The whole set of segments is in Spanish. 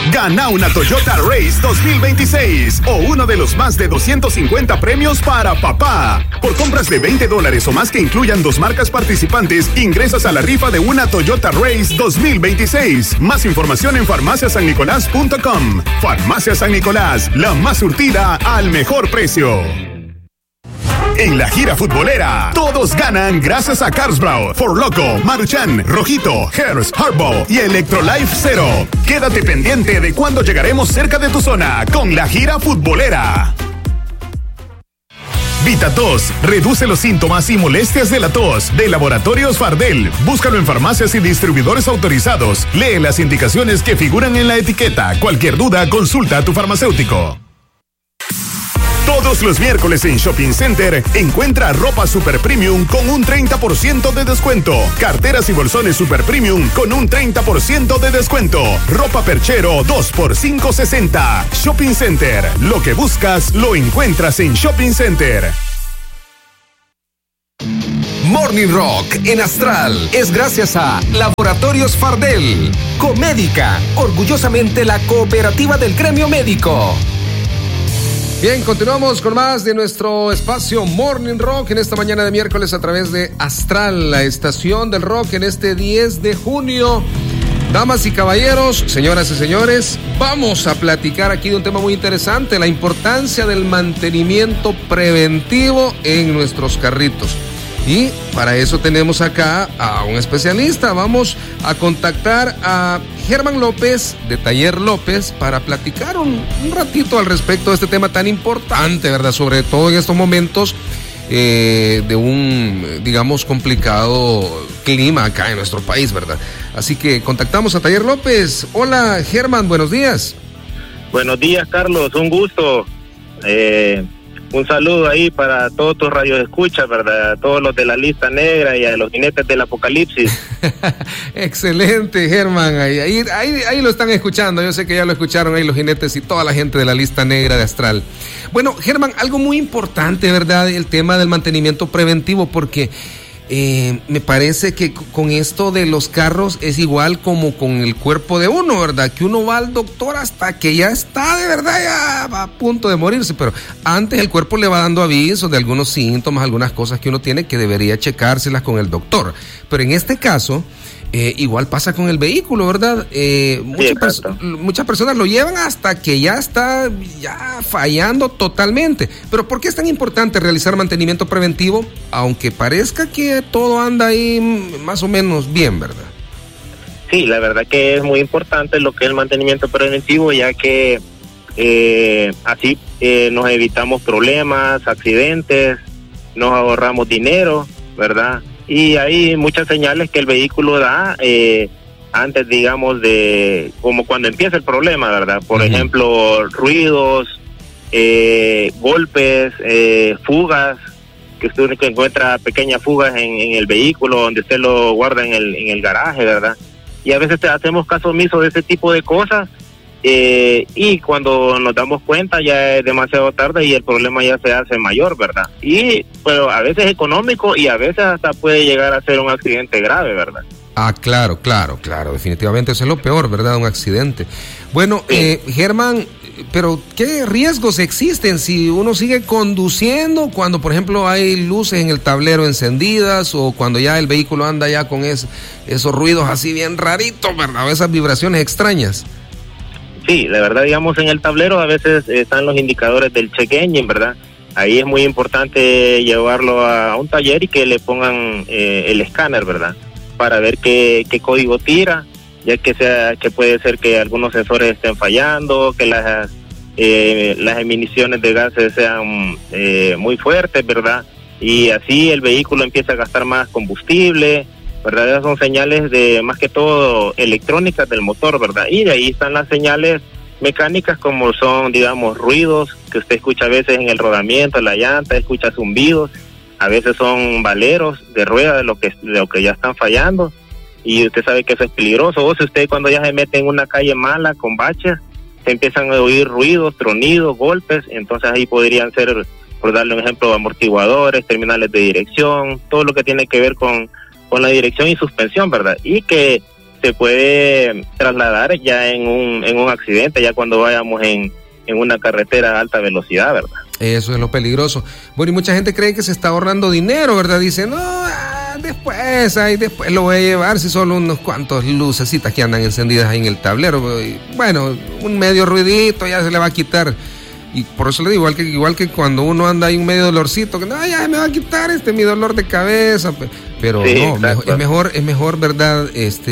Gana una Toyota Race 2026 o uno de los más de 250 premios para papá. Por compras de $20 o más que incluyan 2 marcas participantes, ingresas a la rifa de una Toyota Race 2026. Más información en farmaciasannicolás.com. Farmacia San Nicolás, la más surtida al mejor precio. En la gira futbolera, todos ganan gracias a Carlsberg, For Loco, Maruchan, Rojito, Hearst, Harbaugh y Electrolife Zero. Quédate pendiente de cuando llegaremos cerca de tu zona con la gira futbolera. VitaTos reduce los síntomas y molestias de la tos, de Laboratorios Fardel. Búscalo en farmacias y distribuidores autorizados. Lee las indicaciones que figuran en la etiqueta. Cualquier duda, consulta a tu farmacéutico. Todos los miércoles en Shopping Center encuentra ropa Super Premium con un 30% de descuento. Carteras y bolsones Super Premium con un 30% de descuento. Ropa Perchero 2 por $5.60. Shopping Center. Lo que buscas lo encuentras en Shopping Center. Morning Rock en Astral es gracias a Laboratorios Fardel. Comédica, orgullosamente la cooperativa del gremio médico. Bien, continuamos con más de nuestro espacio Morning Rock en esta mañana de miércoles a través de Astral, la estación del rock en este 10 de junio. Damas y caballeros, señoras y señores, vamos a platicar aquí de un tema muy interesante, la importancia del mantenimiento preventivo en nuestros carritos. Y para eso tenemos acá a un especialista. Vamos a contactar a Germán López de Taller López para platicar un ratito al respecto de este tema tan importante, ¿verdad? Sobre todo en estos momentos de un, digamos, complicado clima acá en nuestro país, ¿verdad? Así que contactamos a Taller López. Hola, Germán, buenos días. Buenos días, Carlos, un gusto. Un saludo ahí para todos tus radioescuchas, ¿verdad? A todos los de la lista negra y a los jinetes del apocalipsis. Excelente, Germán. Ahí lo están escuchando. Yo sé que ya lo escucharon ahí los jinetes y toda la gente de la lista negra de Astral. Bueno, Germán, algo muy importante, ¿verdad? El tema del mantenimiento preventivo, porque me parece que con esto de los carros es igual como con el cuerpo de uno, ¿verdad? Que uno va al doctor hasta que ya está de verdad ya a punto de morirse, pero antes el cuerpo le va dando avisos de algunos síntomas, algunas cosas que uno tiene que debería checárselas con el doctor. Pero en este caso, igual pasa con el vehículo, ¿verdad? Muchas personas lo llevan hasta que ya está fallando totalmente. Pero ¿por qué es tan importante realizar mantenimiento preventivo? Aunque parezca que todo anda ahí más o menos bien, ¿verdad? Sí, la verdad que es muy importante lo que es el mantenimiento preventivo, ya que así nos evitamos problemas, accidentes, nos ahorramos dinero, ¿verdad? Y hay muchas señales que el vehículo da antes, digamos, de como cuando empieza el problema, ¿verdad? Por ejemplo, ruidos, golpes, fugas, que usted encuentra pequeñas fugas en el vehículo donde usted lo guarda en el garaje, ¿verdad? Y a veces hacemos caso omiso de ese tipo de cosas y cuando nos damos cuenta ya es demasiado tarde y el problema ya se hace mayor, ¿verdad? Pero a veces es económico y a veces hasta puede llegar a ser un accidente grave, ¿verdad? Ah, claro, definitivamente eso es lo peor, ¿verdad? Un accidente. Bueno, Germán, pero ¿qué riesgos existen si uno sigue conduciendo cuando, por ejemplo, hay luces en el tablero encendidas o cuando ya el vehículo anda ya con esos ruidos así bien raritos, ¿verdad? O esas vibraciones extrañas. Sí, la verdad, digamos, en el tablero a veces están los indicadores del check engine, ¿verdad? Ahí es muy importante llevarlo a un taller y que le pongan el escáner, ¿verdad? Para ver qué código tira, ya que puede ser que algunos sensores estén fallando, que las emisiones de gases sean muy fuertes, ¿verdad? Y así el vehículo empieza a gastar más combustible, ¿verdad? Esas son señales de, más que todo, electrónicas del motor, ¿verdad? Y de ahí están las señales mecánicas como son, digamos, ruidos que usted escucha a veces en el rodamiento, en la llanta, escucha zumbidos, a veces son baleros de rueda de lo que ya están fallando y usted sabe que eso es peligroso. O si usted cuando ya se mete en una calle mala con baches, se empiezan a oír ruidos, tronidos, golpes, entonces ahí podrían ser, por darle un ejemplo, amortiguadores, terminales de dirección, todo lo que tiene que ver con la dirección y suspensión, ¿verdad? Y que se puede trasladar ya en un accidente, ya cuando vayamos en una carretera a alta velocidad, ¿verdad? Eso es lo peligroso. Bueno, y mucha gente cree que se está ahorrando dinero, ¿verdad? Dice, no, después lo voy a llevar, si solo unos cuantos lucecitas que andan encendidas ahí en el tablero. Bueno, un medio ruidito ya se le va a quitar. Y por eso le digo, igual que cuando uno anda ahí un medio dolorcito, que no, ya me va a quitar mi dolor de cabeza. Pero sí, no, es mejor, ¿verdad?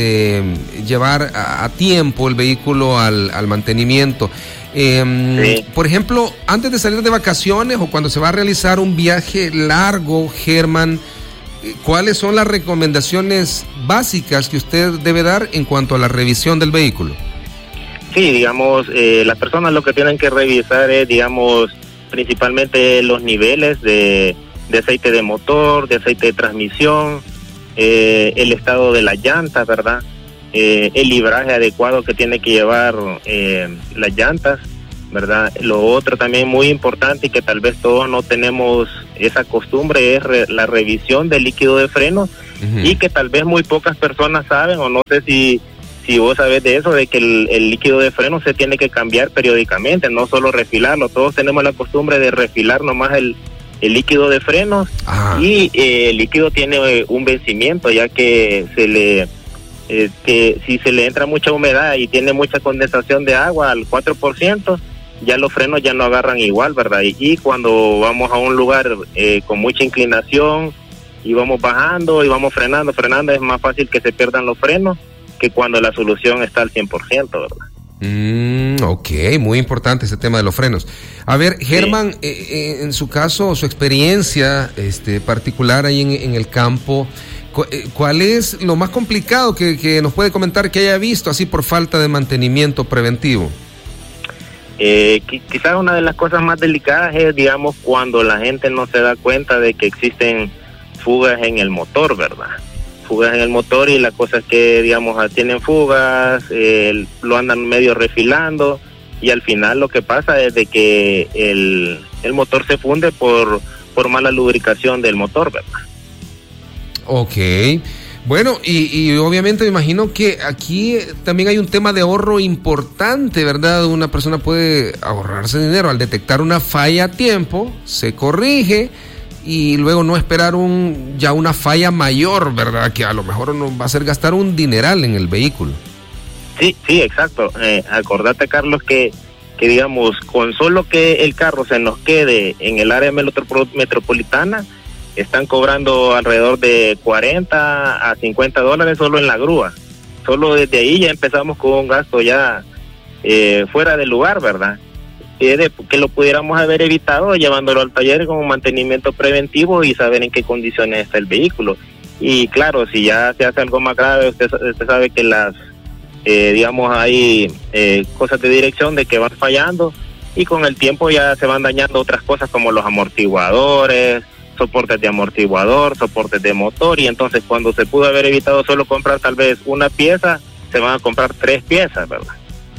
Llevar a tiempo el vehículo al mantenimiento. Sí. Por ejemplo, antes de salir de vacaciones o cuando se va a realizar un viaje largo, Germán, ¿cuáles son las recomendaciones básicas que usted debe dar en cuanto a la revisión del vehículo? Sí, digamos, las personas lo que tienen que revisar es, digamos, principalmente los niveles de aceite de motor, de aceite de transmisión, el estado de las llantas, ¿verdad? El libraje adecuado que tiene que llevar las llantas, ¿verdad? Lo otro también muy importante y que tal vez todos no tenemos esa costumbre es la revisión del líquido de freno, y que tal vez muy pocas personas saben, o no sé si vos sabés de eso, de que el líquido de freno se tiene que cambiar periódicamente, no solo refilarlo. Todos tenemos la costumbre de refilar nomás el líquido de frenos, y el líquido tiene un vencimiento, ya que que si se le entra mucha humedad y tiene mucha condensación de agua al 4%, ya los frenos ya no agarran igual, ¿verdad? Y cuando vamos a un lugar con mucha inclinación y vamos bajando y vamos frenando, es más fácil que se pierdan los frenos que cuando la solución está al 100%, ¿verdad? Ok, muy importante ese tema de los frenos. A ver, Germán, sí. En su caso, su experiencia particular ahí en el campo, ¿cuál es lo más complicado que nos puede comentar que haya visto así por falta de mantenimiento preventivo? Quizás una de las cosas más delicadas es, digamos, cuando la gente no se da cuenta de que existen fugas en el motor, ¿verdad? Fugas en el motor, y la cosa es que, digamos, tienen fugas, lo andan medio refilando, y al final lo que pasa es de que el motor se funde por mala lubricación del motor, ¿verdad? Ok, bueno, y obviamente me imagino que aquí también hay un tema de ahorro importante, ¿verdad? Una persona puede ahorrarse dinero al detectar una falla a tiempo, se corrige, y luego no esperar ya una falla mayor, ¿verdad? Que a lo mejor nos va a hacer gastar un dineral en el vehículo. Sí, exacto. Acordate, Carlos, que digamos, con solo que el carro se nos quede en el área metropolitana, están cobrando alrededor de $40 a $50 solo en la grúa. Solo desde ahí ya empezamos con un gasto ya fuera del lugar, ¿verdad? Que lo pudiéramos haber evitado llevándolo al taller con un mantenimiento preventivo y saber en qué condiciones está el vehículo. Y claro, si ya se hace algo más grave, usted sabe que digamos, hay cosas de dirección de que van fallando, y con el tiempo ya se van dañando otras cosas como los amortiguadores, soportes de amortiguador, soportes de motor, y entonces cuando se pudo haber evitado solo comprar tal vez una pieza, se van a comprar 3 piezas, ¿verdad?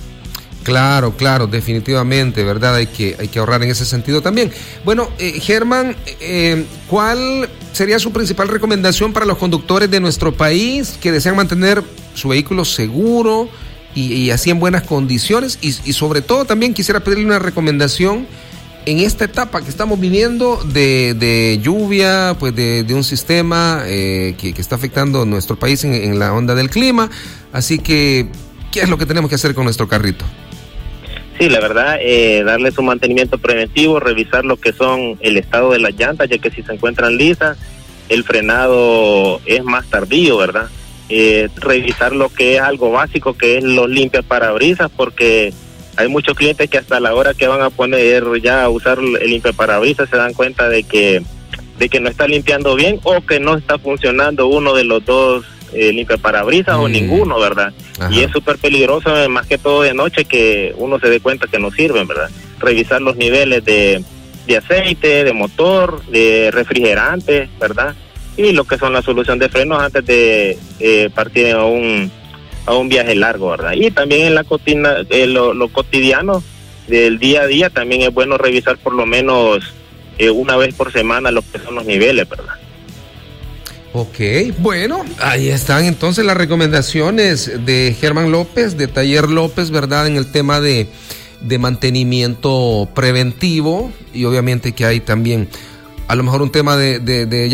Claro, definitivamente, ¿verdad? Hay que ahorrar en ese sentido también. Bueno, Germán, ¿cuál sería su principal recomendación para los conductores de nuestro país que desean mantener su vehículo seguro y así en buenas condiciones? Y sobre todo también quisiera pedirle una recomendación en esta etapa que estamos viviendo de lluvia, pues de un sistema que está afectando nuestro país en la onda del clima. Así que, ¿qué es lo que tenemos que hacer con nuestro carrito? Sí, la verdad, darle su mantenimiento preventivo, revisar lo que son el estado de las llantas, ya que si se encuentran lisas, el frenado es más tardío, ¿verdad? Revisar lo que es algo básico, que es los limpiaparabrisas, porque hay muchos clientes que hasta la hora que van a poner ya a usar el limpiaparabrisas se dan cuenta de que no está limpiando bien, o que no está funcionando uno de los dos limpiaparabrisas o ninguno, ¿verdad? Ajá. Y es súper peligroso, más que todo de noche, que uno se dé cuenta que no sirven, ¿verdad? Revisar los niveles de aceite, de motor, de refrigerante, ¿verdad? Y lo que son la solución de frenos antes de partir a un viaje largo, ¿verdad? Y también en lo cotidiano del día a día también es bueno revisar por lo menos una vez por semana lo que son los niveles, ¿verdad? Ok, bueno, ahí están entonces las recomendaciones de Germán López, de Taller López, ¿verdad? En el tema de mantenimiento preventivo, y obviamente que hay también a lo mejor un tema de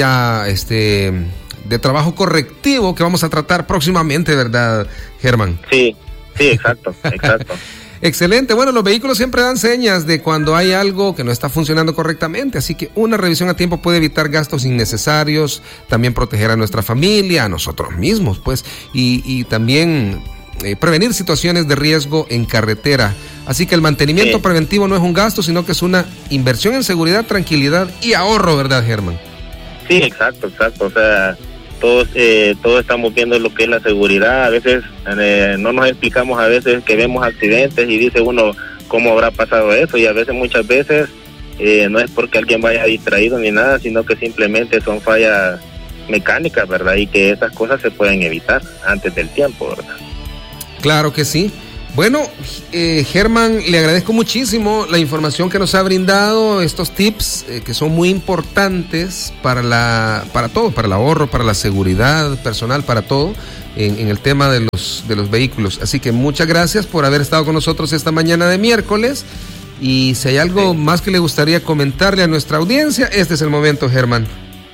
trabajo correctivo que vamos a tratar próximamente, ¿verdad, Germán? Sí, exacto. Excelente. Bueno, los vehículos siempre dan señas de cuando hay algo que no está funcionando correctamente, así que una revisión a tiempo puede evitar gastos innecesarios, también proteger a nuestra familia, a nosotros mismos, pues, y también prevenir situaciones de riesgo en carretera. Así que el mantenimiento preventivo no es un gasto, sino que es una inversión en seguridad, tranquilidad y ahorro, ¿verdad, Germán? Sí, exacto. O sea, todos estamos viendo lo que es la seguridad. A veces no nos explicamos, a veces que vemos accidentes y dice uno cómo habrá pasado eso, y a veces, muchas veces, no es porque alguien vaya distraído ni nada, sino que simplemente son fallas mecánicas, ¿verdad? Y que esas cosas se pueden evitar antes del tiempo, ¿verdad? Claro que sí. Bueno, Germán, le agradezco muchísimo la información que nos ha brindado, estos tips que son muy importantes para todo, para el ahorro, para la seguridad personal, para todo, en el tema de los vehículos. Así que muchas gracias por haber estado con nosotros esta mañana de miércoles, y si hay algo más que le gustaría comentarle a nuestra audiencia, este es el momento, Germán.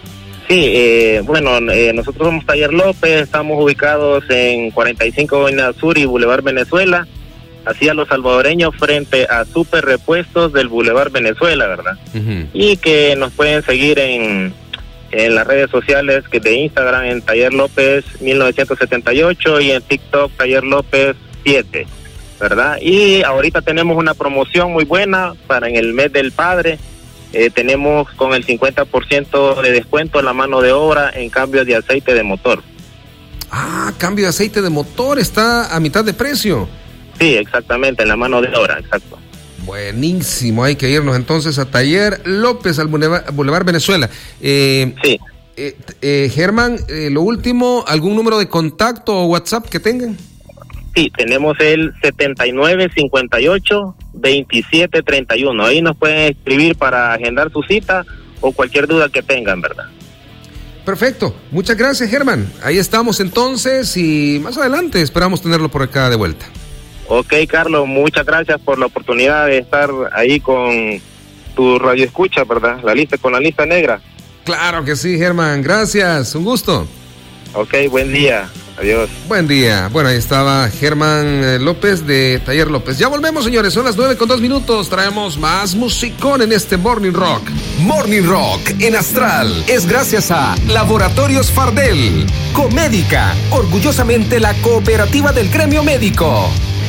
Sí, nosotros somos Taller López, estamos ubicados en 45 Avenida Sur y Boulevard Venezuela, así a los salvadoreños, frente a Super Repuestos del Boulevard Venezuela, ¿verdad? Uh-huh. Y que nos pueden seguir en las redes sociales, que de Instagram en Taller López 1978 y en TikTok Taller López 7, ¿verdad? Y ahorita tenemos una promoción muy buena para en el mes del padre. Tenemos con el 50% de descuento la mano de obra en cambio de aceite de motor. Ah, cambio de aceite de motor, está a mitad de precio. Sí, exactamente, en la mano de obra, exacto. Buenísimo, hay que irnos entonces a Taller López, al Boulevard Venezuela. Sí. Germán, lo último, ¿algún número de contacto o WhatsApp que tengan? Sí, tenemos el 7958-2731. Ahí nos pueden escribir para agendar su cita o cualquier duda que tengan, ¿verdad? Perfecto, muchas gracias, Germán. Ahí estamos entonces, y más adelante esperamos tenerlo por acá de vuelta. Ok, Carlos, muchas gracias por la oportunidad de estar ahí con tu radio escucha, ¿verdad? Con la lista negra. Claro que sí, Germán, gracias, un gusto. Ok, buen día. Adiós. Buen día. Bueno, ahí estaba Germán López de Taller López. Ya volvemos, señores. Son las 9:02. Traemos más musicón en este Morning Rock. Morning Rock en Astral es gracias a Laboratorios Fardel. Comédica, orgullosamente la cooperativa del gremio médico.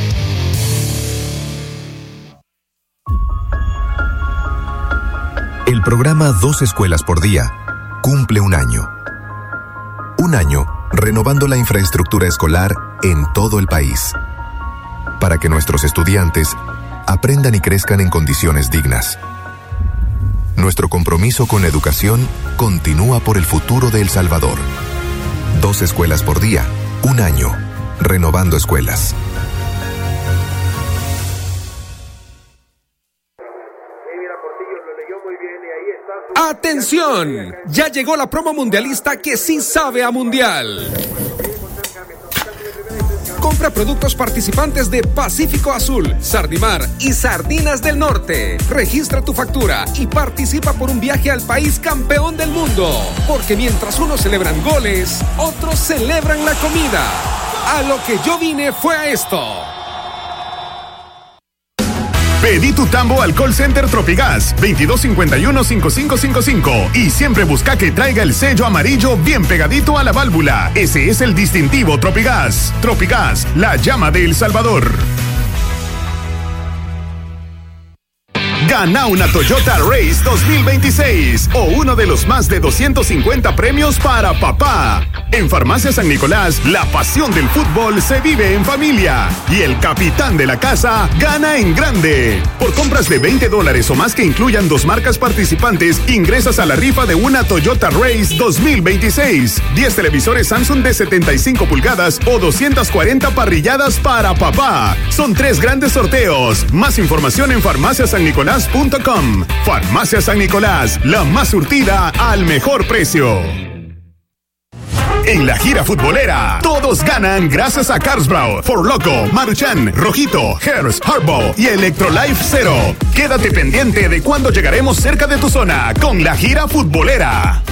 El programa 2 Escuelas por Día cumple un año. Un año renovando la infraestructura escolar en todo el país, para que nuestros estudiantes aprendan y crezcan en condiciones dignas. Nuestro compromiso con la educación continúa por el futuro de El Salvador. 2 Escuelas por Día, un año, renovando escuelas. ¡Atención! Ya llegó la promo mundialista que sí sabe a mundial. Compra productos participantes de Pacífico Azul, Sardimar y Sardinas del Norte. Registra tu factura y participa por un viaje al país campeón del mundo. Porque mientras unos celebran goles, otros celebran la comida. A lo que yo vine fue a esto. Pedí tu tambo al call center Tropigas 2251-5555 y siempre busca que traiga el sello amarillo bien pegadito a la válvula. Ese es el distintivo Tropigas. Tropigas, la llama de El Salvador. Gana una Toyota Race 2026 o uno de los más de 250 premios para papá. En Farmacia San Nicolás, la pasión del fútbol se vive en familia y el capitán de la casa gana en grande. Por compras de $20 o más que incluyan 2 marcas participantes, ingresas a la rifa de una Toyota Race 2026, 10 televisores Samsung de 75 pulgadas o 240 parrilladas para papá. Son 3 grandes sorteos. Más información en farmaciasannicolás.com. Farmacia San Nicolás, la más surtida al mejor precio. En la gira futbolera, todos ganan gracias a Carlsberg, For Loco, Maruchan, Rojito, Hers, Harbaugh y Electrolife Zero. Quédate pendiente de cuando llegaremos cerca de tu zona con la gira futbolera.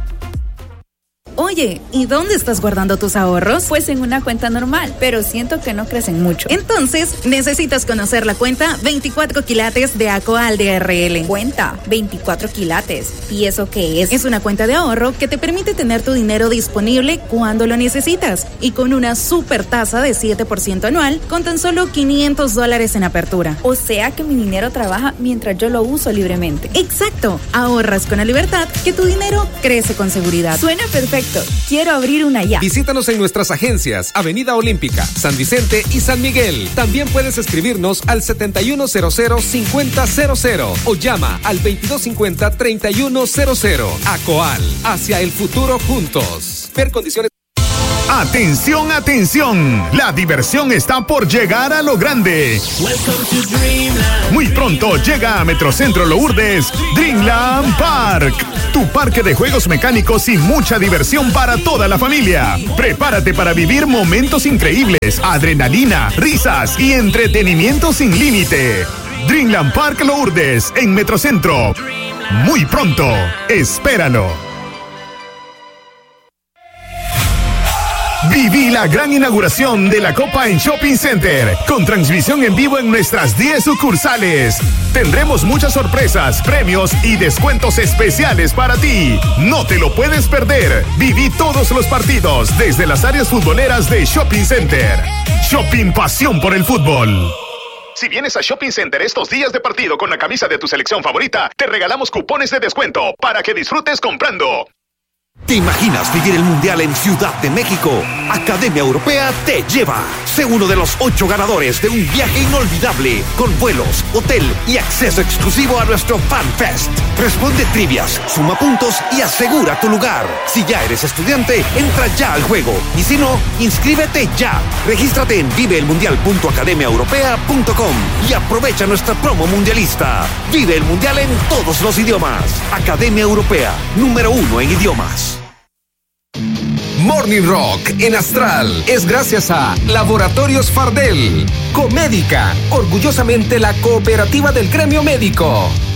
Oye, ¿y dónde estás guardando tus ahorros? Pues en una cuenta normal, pero siento que no crecen mucho. Entonces, necesitas conocer la cuenta 24 quilates de Acoal DRL. Cuenta 24 quilates. ¿Y eso qué es? Es una cuenta de ahorro que te permite tener tu dinero disponible cuando lo necesitas y con una super tasa de 7% anual con tan solo $500 en apertura. O sea que mi dinero trabaja mientras yo lo uso libremente. Exacto. Ahorras con la libertad que tu dinero crece con seguridad. Suena perfecto. Quiero abrir una ya. Visítanos en nuestras agencias Avenida Olímpica, San Vicente y San Miguel. También puedes escribirnos al 7100-5000 o llama al 2250-3100. Acoal, hacia el futuro juntos. Ver condiciones. ¡Atención, atención! La diversión está por llegar a lo grande. Muy pronto llega a Metrocentro Lourdes Dreamland Park, tu parque de juegos mecánicos y mucha diversión para toda la familia. Prepárate para vivir momentos increíbles, adrenalina, risas y entretenimiento sin límite. Dreamland Park Lourdes en Metrocentro. Muy pronto, espéralo. Viví la gran inauguración de la Copa en Shopping Center, con transmisión en vivo en nuestras 10 sucursales. Tendremos muchas sorpresas, premios y descuentos especiales para ti. No te lo puedes perder. Viví todos los partidos desde las áreas futboleras de Shopping Center. Shopping, pasión por el fútbol. Si vienes a Shopping Center estos días de partido con la camisa de tu selección favorita, te regalamos cupones de descuento para que disfrutes comprando. ¿Te imaginas vivir el Mundial en Ciudad de México? Academia Europea te lleva. Sé uno de los 8 ganadores de un viaje inolvidable con vuelos, hotel y acceso exclusivo a nuestro Fan Fest. Responde trivias, suma puntos y asegura tu lugar. Si ya eres estudiante, entra ya al juego. Y si no, inscríbete ya. Regístrate en viveelmundial.academiaeuropea.com y aprovecha nuestra promo mundialista. Vive el Mundial en todos los idiomas. Academia Europea, número 1 en idiomas. Morning Rock en Astral es gracias a Laboratorios Fardel, Comédica, orgullosamente la cooperativa del gremio médico.